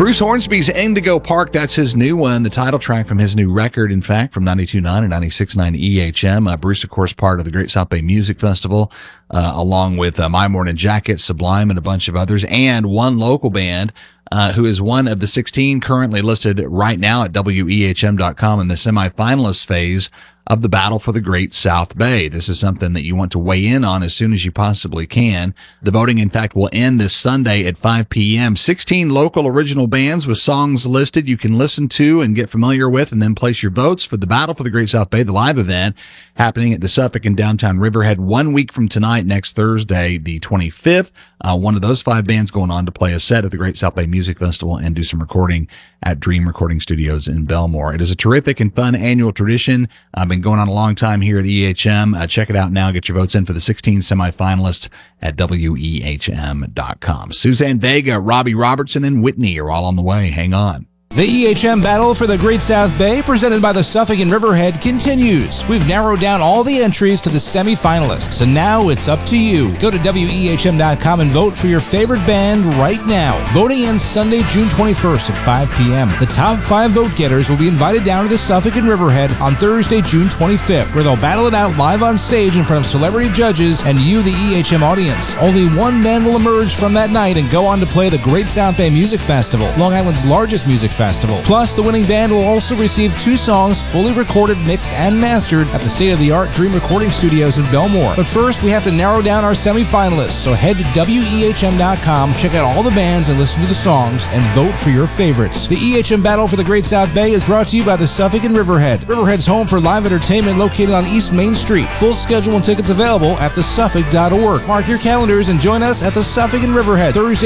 Bruce Hornsby's Indigo Park, that's his new one, the title track from his new record, in fact, from 92.9 and 96.9 EHM. Bruce, of course, part of the Great South Bay Music Festival, along with My Morning Jacket, Sublime, and a bunch of others, and one local band who is one of the 16 currently listed right now at WEHM.com in the semifinalist phase of the Battle for the Great South Bay. This is something that you want to weigh in on as soon as you possibly can. The voting, in fact, will end this Sunday at 5 p.m. 16 local original bands with songs listed you can listen to and get familiar with, and then place your votes for the Battle for the Great South Bay, the live event happening at the Suffolk in downtown Riverhead 1 week from tonight, next Thursday, the 25th. One of those 5 bands going on to play a set at the Great South Bay Music Festival and do some recording at Dream Recording Studios in Belmore. It is a terrific and fun annual tradition. I've been going on a long time here at EHM. Check it out now. Get your votes in for the 16 semifinalists at WEHM.com. Suzanne Vega, Robbie Robertson, and Whitney are all on the way. Hang on. The EHM Battle for the Great South Bay, presented by the Suffolk and Riverhead, continues. We've narrowed down all the entries to the semifinalists, and now it's up to you. Go to WEHM.com and vote for your favorite band right now. Voting ends Sunday, June 21st at 5 p.m. The top 5 vote-getters will be invited down to the Suffolk and Riverhead on Thursday, June 25th, where they'll battle it out live on stage in front of celebrity judges and you, the EHM audience. Only one band will emerge from that night and go on to play the Great South Bay Music Festival, Long Island's largest music festival. Plus, the winning band will also receive 2 songs fully recorded, mixed, and mastered at the state-of-the-art Dream Recording Studios in Belmore. But first, we have to narrow down our semifinalists, so head to WEHM.com, check out all the bands and listen to the songs, and vote for your favorites. The EHM Battle for the Great South Bay is brought to you by the Suffolk and Riverhead. Riverhead's home for live entertainment located on East Main Street. Full schedule and tickets available at thesuffolk.org. Mark your calendars and join us at the Suffolk and Riverhead Thursday,